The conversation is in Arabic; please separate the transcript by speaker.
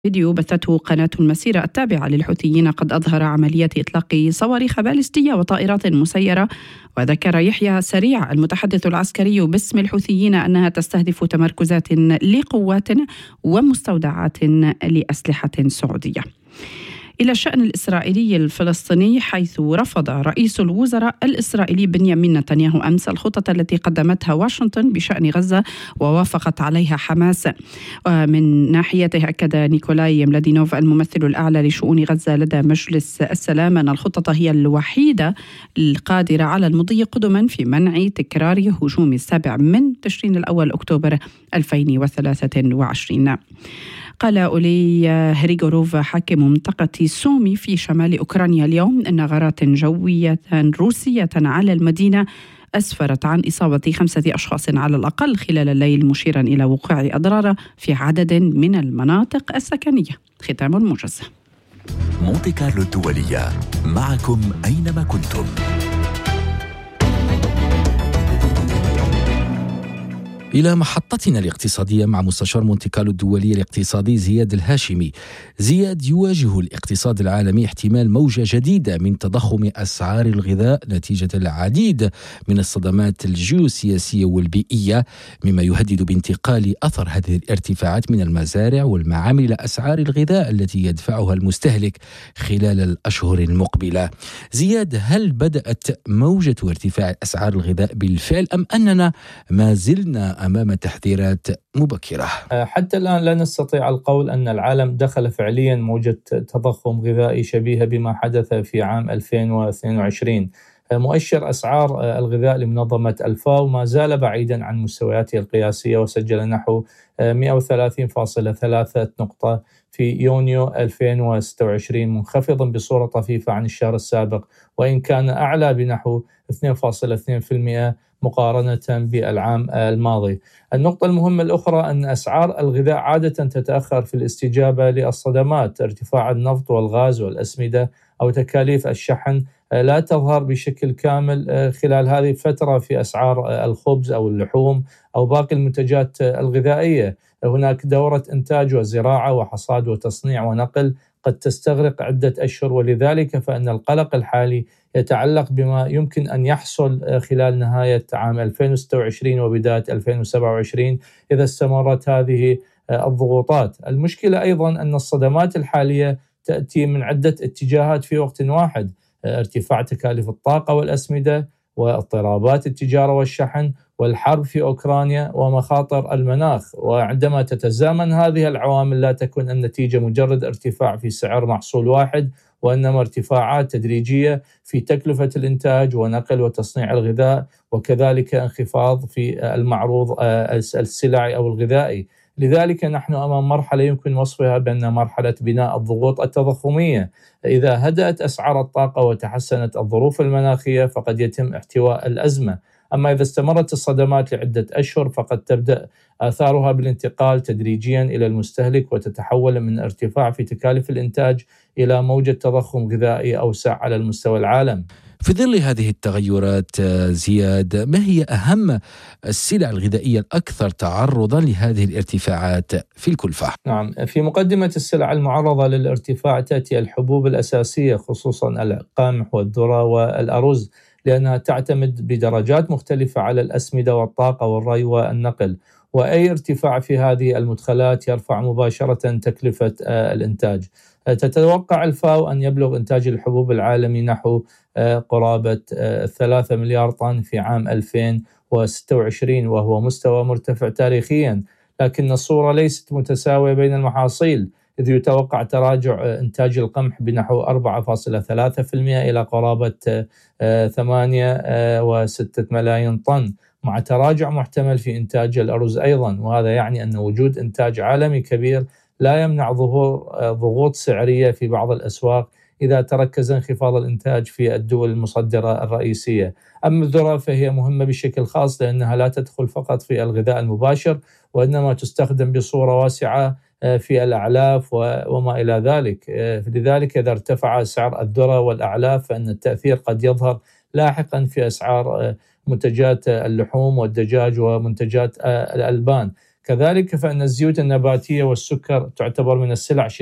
Speaker 1: فيديو بثته قناة المسيرة التابعة للحوثيين قد أظهر عملية إطلاق صواريخ باليستية وطائرات مسيرة. وذكر يحيى سريع المتحدث العسكري باسم الحوثيين أنها تستهدف تمركزات لقوات ومستودعات لأسلحة سعودية. إلى الشأن الإسرائيلي الفلسطيني، حيث رفض رئيس الوزراء الإسرائيلي بنيامين نتنياهو أمس الخطط التي قدمتها واشنطن بشأن غزة ووافقت عليها حماس. ومن ناحيته أكد نيكولاي ملادينوف الممثل الأعلى لشؤون غزة لدى مجلس السلام أن الخطة هي الوحيدة القادرة على المضي قدما في منع تكرار هجوم 7 من تشرين الأول أكتوبر 2023. قال أولي هريغوروف حاكم منطقة سومي في شمال أوكرانيا اليوم أن غارات جوية روسية على المدينة أسفرت عن إصابة 5 أشخاص على الأقل خلال الليل، مشيرا إلى وقوع أضرار في عدد من المناطق السكنية. ختام موجز.
Speaker 2: مونتي كارلو الدولية، معكم أينما كنتم.
Speaker 3: إلى محطتنا الاقتصادية مع مستشار مونتي كارلو الدولي الاقتصادي زياد الهاشمي. زياد، يواجه الاقتصاد العالمي احتمال موجة جديدة من تضخم أسعار الغذاء نتيجة العديد من الصدمات الجيوسياسية والبيئية، مما يهدد بانتقال أثر هذه الارتفاعات من المزارع والمعامل إلى أسعار الغذاء التي يدفعها المستهلك خلال الأشهر المقبلة. زياد، هل بدأت موجة ارتفاع أسعار الغذاء بالفعل أم أننا ما زلنا أمام تحذيرات مبكرة؟
Speaker 4: حتى الآن لا نستطيع القول أن العالم دخل فعليا موجة تضخم غذائي شبيهة بما حدث في عام 2022. مؤشر أسعار الغذاء لمنظمة الفاو ما زال بعيدا عن مستوياته القياسية، وسجل نحو 130.3 نقطة في يونيو 2026، منخفضا بصورة طفيفة عن الشهر السابق، وإن كان أعلى بنحو 2.2% مقارنة بالعام الماضي. النقطة المهمة الأخرى أن أسعار الغذاء عادة تتأخر في الاستجابة للصدمات. ارتفاع النفط والغاز والأسمدة أو تكاليف الشحن لا تظهر بشكل كامل خلال هذه الفترة في أسعار الخبز أو اللحوم أو باقي المنتجات الغذائية. هناك دورة إنتاج وزراعة وحصاد وتصنيع ونقل قد تستغرق عدة أشهر، ولذلك فإن القلق الحالي يتعلق بما يمكن أن يحصل خلال نهاية عام 2026 وبداية 2027 إذا استمرت هذه الضغوطات. المشكلة أيضا أن الصدمات الحالية تأتي من عدة اتجاهات في وقت واحد: ارتفاع تكاليف الطاقة والأسمدة، واضطرابات التجارة والشحن، والحرب في أوكرانيا، ومخاطر المناخ. وعندما تتزامن هذه العوامل لا تكون النتيجة مجرد ارتفاع في سعر محصول واحد، وإنما ارتفاعات تدريجية في تكلفة الإنتاج ونقل وتصنيع الغذاء، وكذلك انخفاض في المعروض السلعي أو الغذائي. لذلك نحن أمام مرحلة يمكن وصفها بأن مرحلة بناء الضغوط التضخمية. إذا هدأت أسعار الطاقة وتحسنت الظروف المناخية فقد يتم احتواء الأزمة، أما إذا استمرت الصدمات لعدة أشهر فقد تبدأ آثارها بالانتقال تدريجيا إلى المستهلك، وتتحول من ارتفاع في تكاليف الإنتاج إلى موجة تضخم غذائي أوسع على المستوى العالم.
Speaker 3: في ظل هذه التغيرات زياد، ما هي أهم السلع الغذائية الأكثر تعرضا لهذه الارتفاعات في الكلفة؟
Speaker 4: نعم، في مقدمة السلع المعرضة للارتفاع تأتي الحبوب الأساسية، خصوصا القمح والذرة والأرز، لأنها تعتمد بدرجات مختلفة على الأسمدة والطاقة والري والنقل، وأي ارتفاع في هذه المدخلات يرفع مباشرة تكلفة الإنتاج. تتوقع الفاو أن يبلغ إنتاج الحبوب العالمي نحو قرابة 3 مليار طن في عام 2026، وهو مستوى مرتفع تاريخيا، لكن الصورة ليست متساوية بين المحاصيل، إذ يتوقع تراجع إنتاج القمح بنحو 4.3% إلى قرابة 8.6 ملايين طن، مع تراجع محتمل في إنتاج الأرز أيضا. وهذا يعني أن وجود إنتاج عالمي كبير لا يمنع ظهور ضغوط سعرية في بعض الأسواق إذا تركز انخفاض الإنتاج في الدول المصدرة الرئيسية. أما الذرة فهي مهمة بشكل خاص لأنها لا تدخل فقط في الغذاء المباشر، وإنما تستخدم بصورة واسعة في الأعلاف وما إلى ذلك. لذلك إذا ارتفع سعر الذرة والأعلاف فإن التأثير قد يظهر لاحقا في أسعار منتجات اللحوم والدجاج ومنتجات الألبان. كذلك فإن الزيوت النباتية والسكر تعتبر من السلع